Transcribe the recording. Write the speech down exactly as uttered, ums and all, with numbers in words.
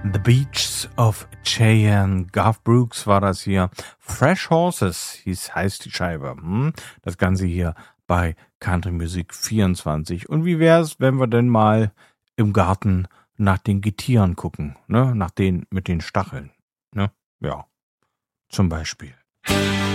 The Beaches of Cheyenne. Garth Brooks war das hier. Fresh Horses hieß, heißt die Scheibe. Hm? Das Ganze hier bei Country Music vierundzwanzig. Und wie wär's, wenn wir denn mal im Garten nach den Getieren gucken? Ne? Nach den mit den Stacheln. Ne? Ja, zum Beispiel.